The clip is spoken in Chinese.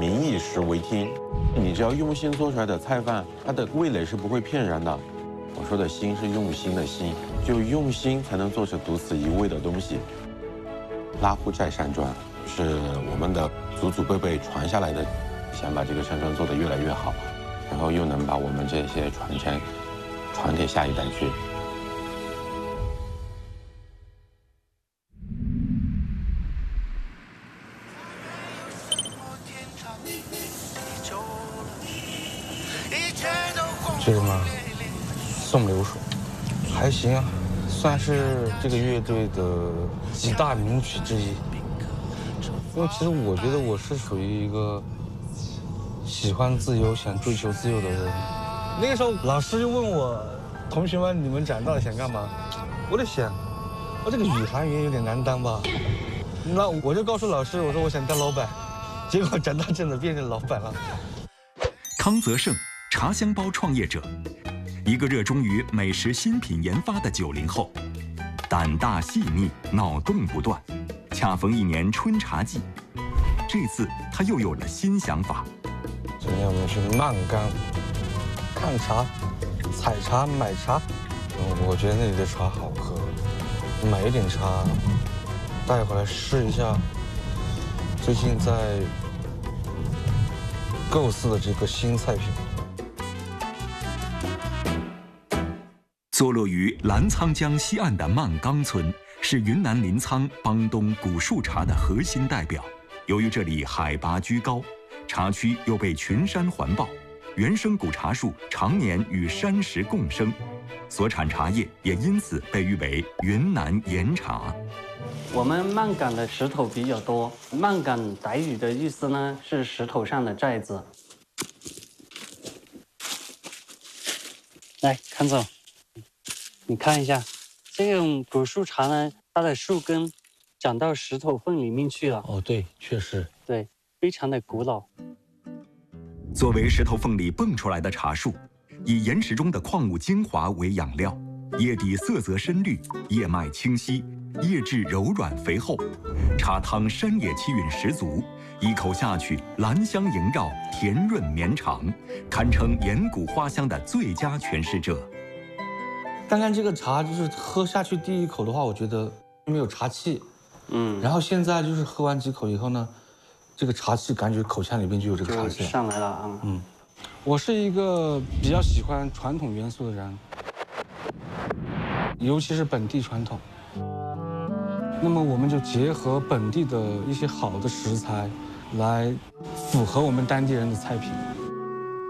民以食为天，你只要用心做出来的菜饭，它的味蕾是不会骗人的。我说的心是用心的心，就用心才能做出独此一味的东西。拉祜寨山庄是我们的祖祖辈辈传下来的，想把这个山庄做得越来越好，然后又能把我们这些传承传给下一代去。 这个嘛，送流水，还行啊，算是这个乐队的几大名曲之一。因为其实我觉得我是属于一个喜欢自由、想追求自由的人。那个时候老师就问我，同学们，你们长大了想干嘛？我在想，我这个宇航员有点难当吧？那我就告诉老师，我说我想当老板，结果长大真的变成老板了。 康泽胜，茶香包创业者，一个热衷于美食新品研发的90后，胆大细腻，脑洞不断。恰逢一年春茶季，这次他又有了新想法。 今天我们去曼岗看茶、采茶、买茶。我觉得那里的茶好喝，买一点茶带回来试一下。最近在构思的这个新菜品。 坐落于澜沧江西岸的曼岗村，是云南临沧邦东古树茶的核心代表。由于这里海拔居高，茶区又被群山环抱，原生古茶树常年与山石共生，所产茶叶也因此被誉为云南岩茶。 我们曼岗的石头比较多，曼岗傣语的意思呢是石头上的寨子。来，康总，你看一下，这种古树茶呢，它的树根长到石头缝里面去了。 哦，对，确实， 对，非常的古老。 作为石头缝里蹦出来的茶树，以岩石中的矿物精华为养料，叶底色泽深绿，叶脉清晰，叶质柔软肥厚，茶汤山野气韵十足，一口下去兰香萦绕，甜润绵长，堪称岩谷花香的最佳诠释者。 刚刚这个茶就是喝下去第一口的话，我觉得没有茶气，然后现在就是喝完几口以后呢，这个茶气感觉口腔里边就有这个茶气上来了啊。 我是一个比较喜欢传统元素的人，尤其是本地传统。那么我们就结合本地的一些好的食材，来符合我们当地人的菜品。